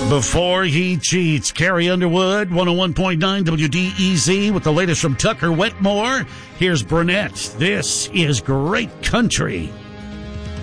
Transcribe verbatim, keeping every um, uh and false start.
Before he cheats, Carrie Underwood, one oh one point nine W D E Z with the latest from Tucker Wetmore. Here's Burnett. This is Great Country.